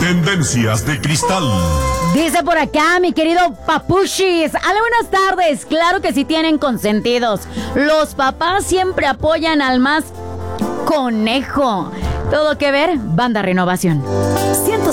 Tendencias de Cristal. Dice por acá mi querido Papuchis. Hola, buenas tardes. Claro que sí tienen consentidos. Los papás siempre apoyan al más conejo. Todo que ver, Banda Renovación.